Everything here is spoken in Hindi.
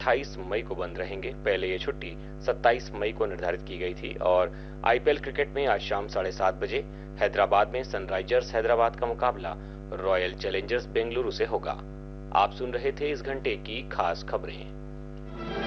28 मई को बंद रहेंगे। पहले ये छुट्टी 27 मई को निर्धारित की गई थी। और आईपीएल क्रिकेट में आज शाम 7:30 बजे हैदराबाद में सनराइजर्स हैदराबाद का मुकाबला रॉयल चैलेंजर्स बेंगलुरु से होगा। आप सुन रहे थे इस घंटे की खास खबरें।